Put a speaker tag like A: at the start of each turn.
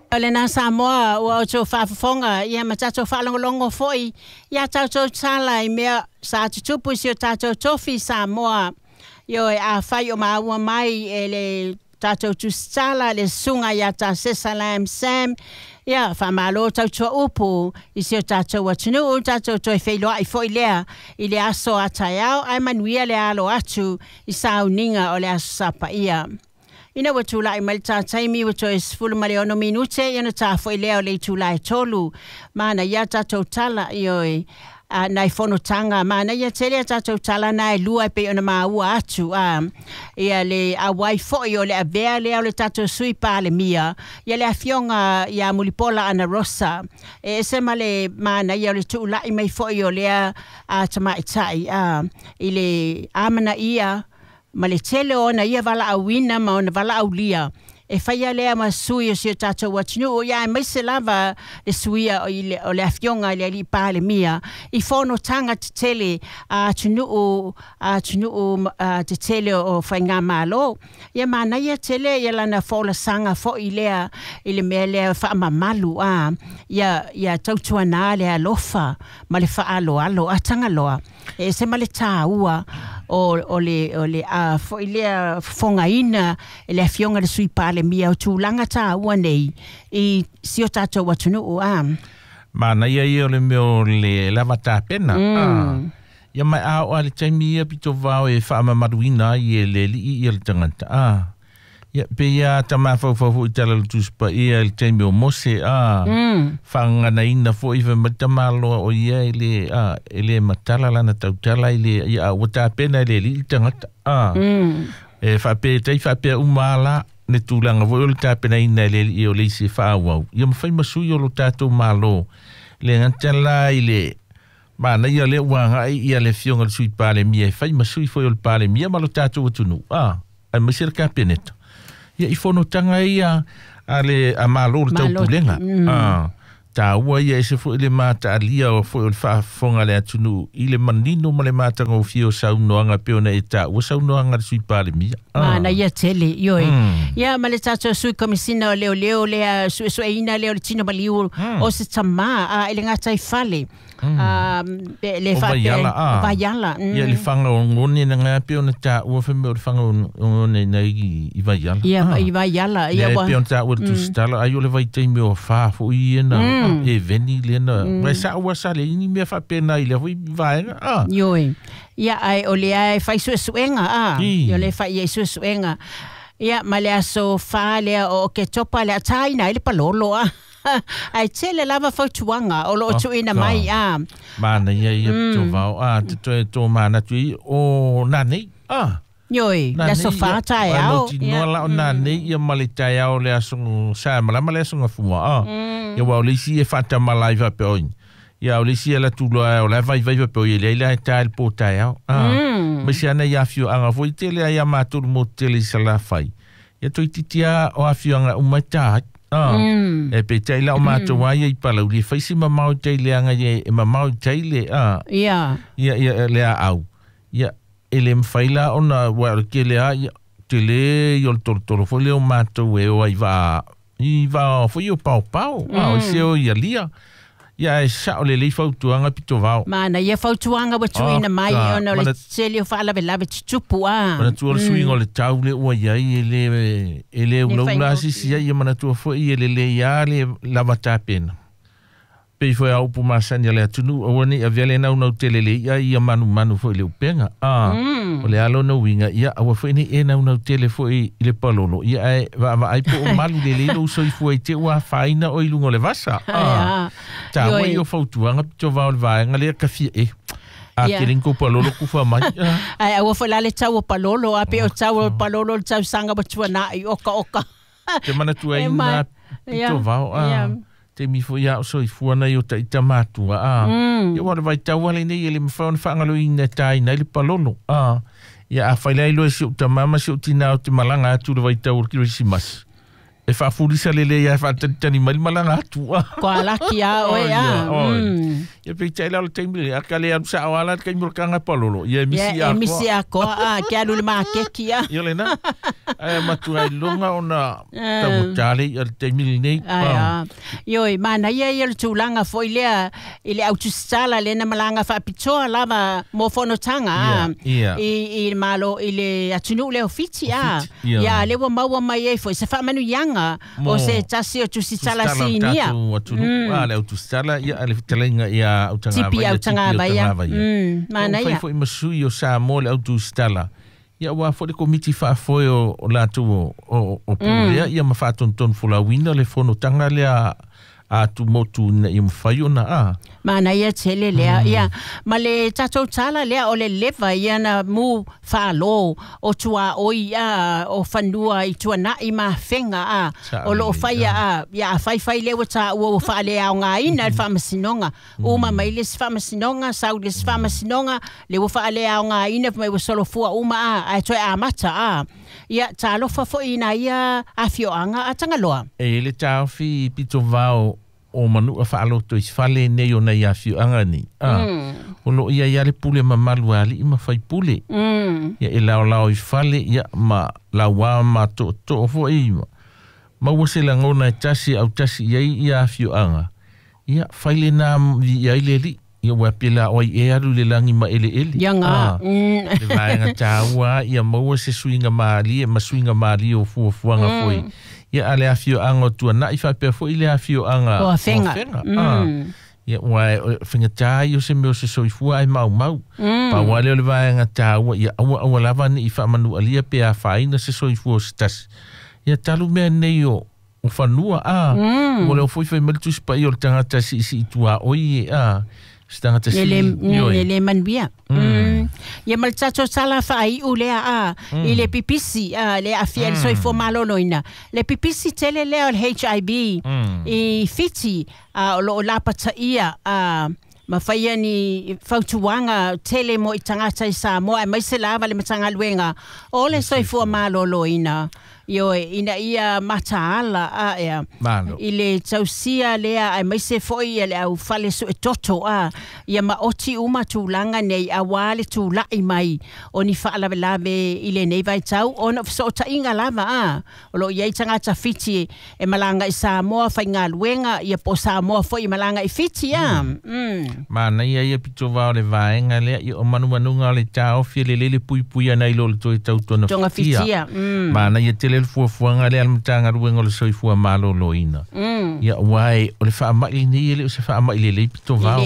A: Ole na Samoa ua o tō whaafafonga ia ma tātou whaalongolongo foi ia tātou tala I mea sa tutupu si o tātou tofi Samoa io a whai o maua mai e le tātou tustala le sunga ia tā Sesalam Sam ia whamalo tautua upu I si o tātou atunu tātou toi whailoa I foi lea I le aso ataiao ai manuia le alo atu I sauninga o le aso sapa ia. Ina wa tūlai mai tātaimi wa toi sifulu maleono minute iana tā foi leo le tūlai tolu mana ia tātou tala ioi nai whanotanga mana ia tere tātou tala nai lua pe ona maua atu ia le awai foi o le avea leo le tātou sui pāle mia ia le afionga ia mulipola ana rosa e se male mana ia le tūlai mai foi o lea tamaitai I le amana ia ma le tele ona ia wala awina ma ona wala aulia e whaia lea ma sui o si o tātou watinu o ia mai se lava le suia o le afionga le li pāle mia I whono tanga te tele tunu o te tele o whainga malo ia mana ia tele ia lana whola sanga fo I lea I le mea lea whaamamalu ia tautua nā lea lofa ma le whaalo alo tanga loa e se ma le tā ua o le fo I lea whongaina e le afionga le sui pāle mia o tūlanga tā ua nei I si o tātou watunu o
B: Mana ia o le meo le lava tā pena. Ia mai o le taimi ia pito vau e whaamamaruina I le li I le tangata. Ia pe ia tama whauwhau I tala le tuspa ia le taimi o mose. Whangana ina fo I whamatama o ia I le matala lana tautala I le ia o tā pena I le li I tangata. E whape tei whape umala ne tūlanga vo le tāpena ina le I o le se whaawau. Ia mawhai masui o lo tātou malo. Le ngantala I le mana ia le wanga ia le fionga le sui pāle mia. Whai masui foi o le pāle mia ma lo tātou atunu. Ai masira ka peneta. Ia I whono tanga ia a le a malo le tau pulenga. Tā ua ia e se fo I le mata alia o fo I le whaafonga le atunu I le manino ma le mata ngau fio saunoanga peona e tā ua saunoanga le sui pāle mia.
A: Mana ia tele, ioi. Ia ma le tātou sui komisina o leo lea sueina leo le tino maliu o se tama e le ngatai fale. Le vaiala.
B: Ia le whanga o ngone na ngā peona tā ua wheme o le whanga o ngone na I vaiala.
A: Ia I vaiala.
B: Le peona tā ua le tusitala ai o le vaitaimi o whaafo I ena. E veni lena mai sa ua sa le ini mea whapena I le hui vaenga
A: Ioi Ia ai o le ai whai suenga Ia le whai ai suenga Ia ma le aso wha lea o ke topa le ataina I le palolo ai tele lava whautuanga o lo tuina mai
B: Mana ia to vau te to mana tui o nani
A: Ioi, la sofa tai au.
B: Ia la ona nei ia male tai au le aso sa mala male aso ngafua Ia wa olisi e fata malai va pe oin. Ia olisi la tulo o la vai va pe oin le la tai po tai au. Ma sia na ia fio anga foi tele ia ma tur mo tele sala fai. Ia to titia o afio anga umata. E pe tai la o ma to wa ia pala uli fai si ma mau tai le anga e ma mau tai le Ia le au. Ia ele mfaila ona wa ke le tele yo tortoro foi le o mato e o iva foi o pau o seu ia lia ia sa o le fautuanga pito vau
A: mana ia fautuanga wa tuina mai ona le selio fala ve lave tupu
B: mana tu swing o le taule o ia ele o la si ia mana tu foi ele ia le lava tapena pe foi au pu masanya le tunu o ni avele na no telele ia manu foi le upenga o le alo no winga ia o foi ni e na no tele foi le palolo ia va ai po malu le lo so foi te wa faina o ilungo le vasa ta o o fautuanga to va va ngale kafi kiling ko palolo ku fa mai
A: ai o foi la le tau palolo a pe o tau palolo tau sanga batuana i oka
B: te mana tu ai na to va te mi fo ia so I fuana I o ta matua ia wa vai tau ale nei ele mfao whangalo I na tai na le palolo ia a whailai lo si o ta mama si o tina o te malanga atu le vai tau o kiro si mas E whaafurisa lele ia whaatani malanga atua.
A: Koa laki a oe a.
B: Ia pei tai lau teimile, a kale anu sa awala kai mulkanga palolo. Ia misi a koa.
A: Ia misi a koa a, kia lule maa keki a.
B: Ia lena, ai matua i longa ona tamu tale ia teimile nei.
A: Ioi, mana ia le tūlanga fo ile autusala le na malanga whaapitoa lava mo whanotanga. I malo i le atunu leo fiti a. Ia lewa maua mai e fo, se whaamanu yanga o se tasi o tusitala sinia.
B: Le autusala ia ale fitalenga ia autanga
A: tipi autanga vaia.
B: Mana ia. Fo imasui o sa mo le autusala. Ia wa fo le komiti whaafoi o latu o pulea ia mawhaatonton fulawina le whanotanga lea a tu motu na i mwhai ona a.
A: Mana ia tele lea, ia. Ma le tatou tala lea o le lewa ia na mu whaalo o tua oi a o whanua i tua na i ma whenga a. O lo o whaia a, ia a whai lewa ta ua o whaale au ngā ina le whamasinonga. Uma mai les whamasinonga, sau les whamasinonga, le ua whaale au ngā ina mai ua solo fua uma a toi a mata a. Ia talofa fo ina ia a fioanga a tangaloa.
B: E le tauwhi pito vau o manu a whaaloto i whale nei o nei a fioanga ni. O lo ia le pule ma malu ali i ma whai pule. Ia e lao i whale ia ma lawa ma to fo i ma. Ma wase la ngona e tasi au tasi iai ia a fioanga. Ia whaile na iai le li. Ia wapila oi e aru le langi ma ele.
A: Ia ngā.
B: Le vaenga tāua, ia maua se suinga maali, e ma suinga maali o fuafuanga foi. Ia ale a fio anga tua na i whapea foi le a fio anga
A: o whenga.
B: Ia wai whenga tāi o se meo se soifua ai mau. Pa wale o le vaenga tāua, ia awa lava ni i whamanu alia pe a whaina se soifua o se tasi. Ia talu mea nei o whanua o le o foi whai malitu spai o le tangata si i tua oi
A: le manbia. Ia mal tato sala fai u lea a i le pipisi le afia le soifo maloloina. Le pipisi tele lea o le HIV i fiti o lo lapata ia ma whaia ni whautuanga tele mo i tangata i Samoa e mai se lava le matanga luenga o le soifo maloloina. Io ina ia mataala a ea. I le tausia lea ai mai se foi le au fale su e toto a. Ia ma oti uma tūlanga nei a wale tūlai mai. O ni whaalawe lawe i le nei vai tau. O na so ta inga lava a. O lo iei tangata fiti e malanga i Samoa whai ngā luenga. Ia po Samoa foi malanga i fiti a.
B: Mana ia pito vau le vaenga lea. Ia o manuanunga le tau fia le lele pui ana i lo le toi tau tona fitia. Mana ia tele fuafuanga le almatanga ruenga le soifua malo loina. Ia wai o le whaamai ni ele o se whaamai le pito vau.